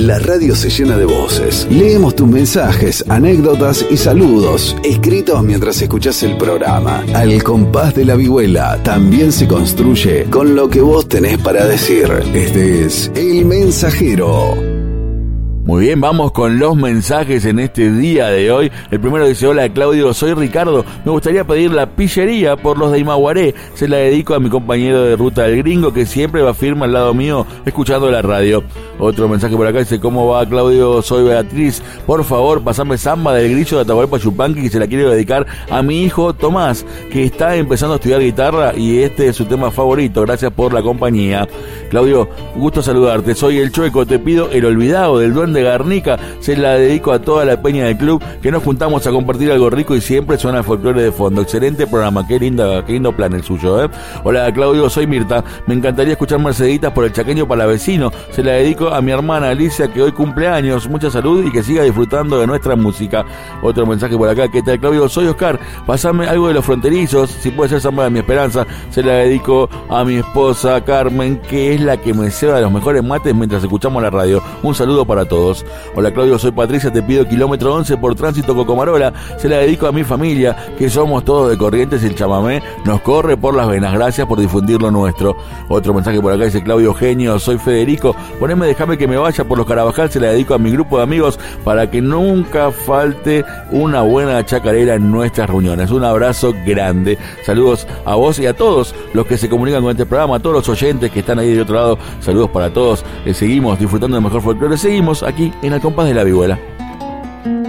La radio se llena de voces. Leemos tus mensajes, anécdotas y saludos, escritos mientras escuchás el programa. Al compás de la vihuela también se construye con lo que vos tenés para decir. Este es El Mensajero. Muy bien, vamos con los mensajes en este día de hoy. El primero dice: hola Claudio, soy Ricardo, me gustaría pedir la pillería por los de Imaguaré. Se la dedico a mi compañero de ruta del Gringo, que siempre va firme al lado mío escuchando la radio. Otro mensaje por acá dice: ¿cómo va Claudio? Soy Beatriz, por favor pasame Samba del Grillo de Atahualpa Yupanqui, que se la quiero dedicar a mi hijo Tomás, que está empezando a estudiar guitarra y este es su tema favorito. Gracias por la compañía. Claudio, gusto saludarte, soy el Chueco, te pido El Olvidado del Duende Garnica, se la dedico a toda la peña del club, que nos juntamos a compartir algo rico y siempre suena el folclore de fondo. Excelente programa, qué lindo plan el suyo, ¿eh? Hola Claudio, soy Mirta, me encantaría escuchar Merceditas por el Chaqueño Palavecino, se la dedico a mi hermana Alicia, que hoy cumple años, mucha salud y que siga disfrutando de nuestra música. Otro mensaje por acá: ¿qué tal Claudio? Soy Oscar, pasame algo de Los Fronterizos, si puede ser Samba de mi Esperanza, se la dedico a mi esposa Carmen, que es la que me ceba los mejores mates mientras escuchamos la radio. Un saludo para todos. Hola Claudio, soy Patricia, te pido Kilómetro 11 por Tránsito Cocomarola, se la dedico a mi familia, que somos todos de Corrientes y el chamamé nos corre por las venas. Gracias por difundir lo nuestro. Otro mensaje por acá dice: Claudio genio, soy Federico, poneme Déjame que me vaya por los Carabajal, se la dedico a mi grupo de amigos para que nunca falte una buena chacarera en nuestras reuniones. Un abrazo grande. Saludos a vos y a todos los que se comunican con este programa, a todos los oyentes que están ahí de otro lado. Saludos para todos. Seguimos disfrutando del mejor folclore. Seguimos aquí en Al Compás de la Vihuela.